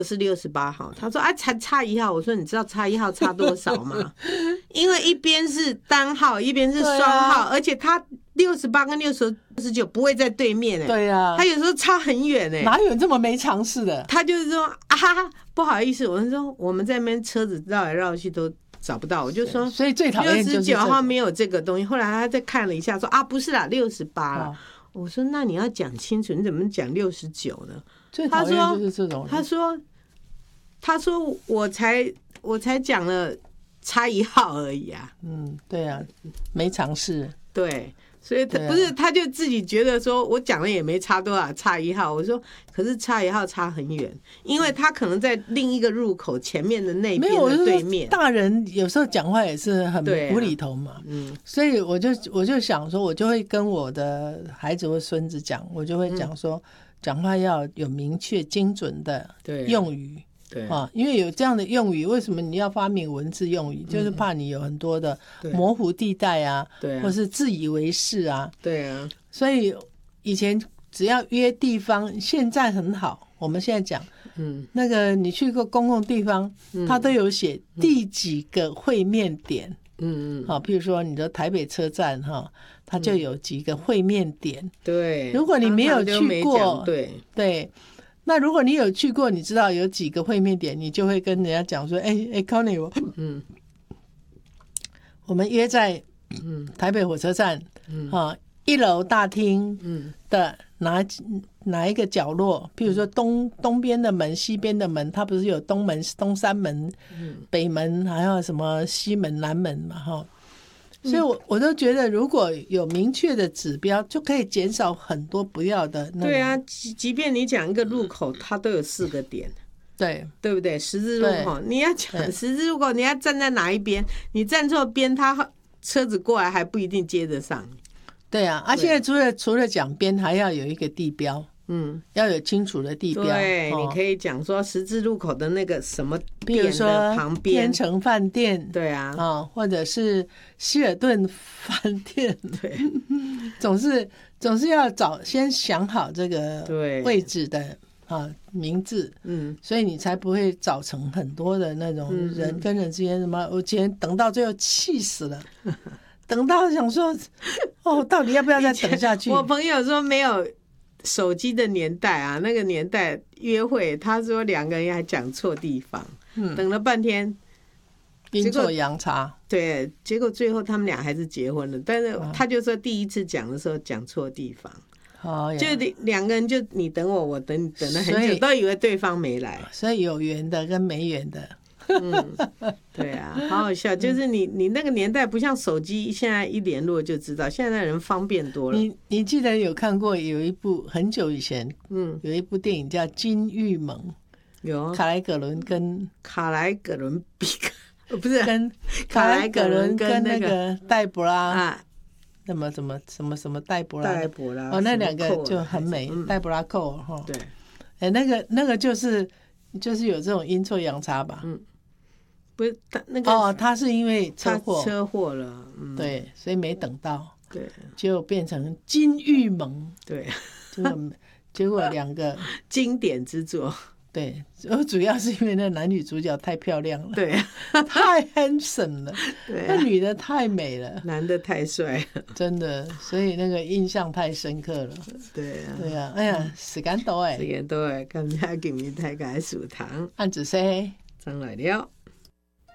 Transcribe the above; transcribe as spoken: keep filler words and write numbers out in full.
是六十八号，他说啊才差一号，我说你知道差一号差多少吗？因为一边是单号，一边是双号，啊、而且他六十八跟六十九不会在对面哎， 对呀、啊， 他有时候差很远哎， 哪有这么没常识的？ 他就是说啊，不好意思，我说我们在那边车子绕来绕去都找不到，我就说， 所以最讨厌就是六十九号没有这个东西。后来他再看了一下，说啊不是啦，六十八啦。我说那你要讲清楚，你怎么讲六十九呢？ 最讨厌就是这种人。 他说。他说我才我才讲了差一号而已啊。 嗯，对啊，没尝试。 对，所以他不是、啊、他就自己觉得说我讲了也没差多少，差一号。我说可是差一号差很远，因为他可能在另一个入口前面的那边的对面。 大人有时候讲话也是很无厘头嘛。啊、嗯，所以我就我就想说，我就会跟我的孩子或孙子讲，我就会讲说，讲、嗯、话要有明确精准的用语。 对啊，因为有这样的用语，为什么你要发明文字用语？嗯、就是怕你有很多的模糊地带啊， 对啊， 或是自以为是啊。 对啊， 所以以前只要约地方，现在很好。我们现在讲，嗯，那个你去过公共地方，嗯、它都有写第几个会面点，嗯嗯，好，譬如说你的台北车站哈，它就有几个会面点。对，如果你没有去过， 对对。那如果你有去过，你知道有几个会面点，你就会跟人家讲说，哎、欸、哎、欸、，Connie， 我嗯，我们约在嗯台北火车站，嗯啊一楼大厅嗯的哪哪一个角落，譬如说东东边的门、西边的门，它不是有东门、东三门、嗯、北门，还有什么西门、南门嘛，哈。所以我我都觉得如果有明确的指标，就可以减少很多不要的那。 对啊，即便你讲一个路口，它都有四个点， 对对不对？十字路口你要讲十字路口，你要站在哪一边？你站错边，他车子过来还不一定接得上。 对啊，而且除了除了讲边，还要有一个地标。嗯，要有清楚的地标。 对，哦、你可以讲说十字路口的那个什么点的旁边， 天成饭店， 对啊， 啊、哦，或者是希尔顿饭店， 对， 总是总是要找先想好这个位置的啊名字，嗯，所以你才不会造成很多的那种人跟人之间什么，我今天等到最后气死了。等到想说，哦，到底要不要再等下去？ 我朋友说没有手机的年代啊，那个年代约会，他说两个人还讲错地方，嗯，等了半天， 阴错阳差， 对，结果最后他们俩还是结婚了。但是他就说第一次讲的时候讲错地方，哦，就两个人就你等我，我等你，等了很久，都以为对方没来， 所以有缘的跟没缘的。 嗯，对啊，好好笑。就是你，你那个年代不像手机，现在一联络就知道。现在人方便多了。 你你记得有看过有一部很久以前，嗯，有一部电影叫《金玉盟》， 有卡莱葛伦跟卡莱葛伦比克，不是跟卡莱葛伦跟那个黛博拉啊，那么什么什么什么黛博拉， 黛博拉哦，那两个就很美，黛博拉寇哈， 对， 哎，那个那个就是就是有这种阴错阳差吧，嗯。 不是他那个哦，他是因为车祸车祸了， 嗯，对，所以没等到， 对， 就变成金玉盟， 对， 结果结果两个经典之作， 对，主要是因为那男女主角太漂亮了， 对， 太 handsome 了， 对、啊， 那女的太美了， 男的太帅了， 真的，所以那个印象太深刻了， 对啊， 对啊，哎呀，時間到誒， 時間到誒，今日今日大家數堂， 晏子say， 上來了。